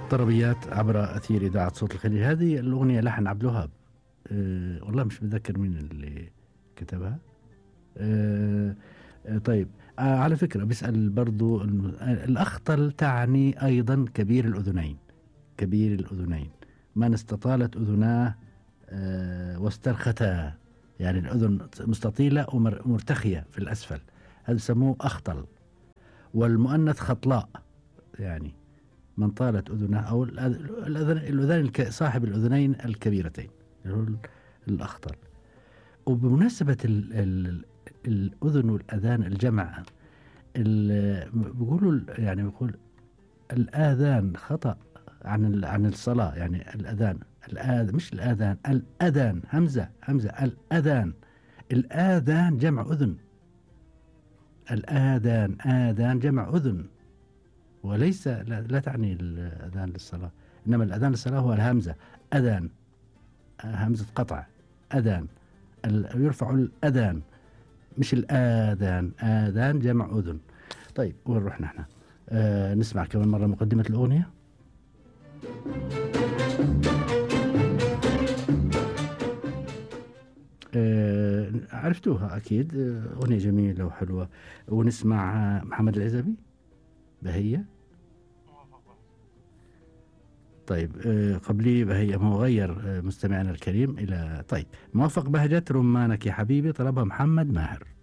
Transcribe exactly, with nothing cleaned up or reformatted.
طربيات عبر أثير إذاعة صوت الخليج. هذه الأغنية لحن عبد الوهاب. أه والله مش متذكر مين اللي كتبها. أه أه طيب، أه على فكرة بيسأل برضو الم- آه، الأخطل تعني أيضا كبير الأذنين. كبير الأذنين، من استطالت أذناه أه واسترختا، يعني الأذن مستطيلة ومرتخية في الأسفل، هذا يسموه أخطل. والمؤنث خطلاء، يعني من طالت أذنه، أو الأذ- الأذن الأذان الك- صاحب الأذنين الكبيرتين اللي هو ال- الأخطل. وبمناسبة ال ال الأذن والأذان الجمع، ال- بيقولوا ال- يعني بيقول الآذان خطأ عن ال- عن الصلاة، يعني الأذان الآذ مش الآذان، الأذان همزة همزة الأذان. الآذان جمع أذن، الآذان آذان جمع أذن، وليس لا, لا تعني الأذان للصلاة، إنما الأذان للصلاة هو الهمزة أذان، همزة قطع أذان، ال- يرفع الأذان مش الآذان، آذان جمع أذن. طيب وين رحنا احنا؟ آه نسمع كمان مرة مقدمة الأغنية. آه عرفتوها أكيد، آه، أغنية جميلة وحلوة. ونسمع آه، محمد العزبي بهية. طيب آه قبلي بهية، ما هو غير آه مستمعنا الكريم إلى طيب موافق بهجة رمانك يا حبيبي، طلبها محمد ماهر.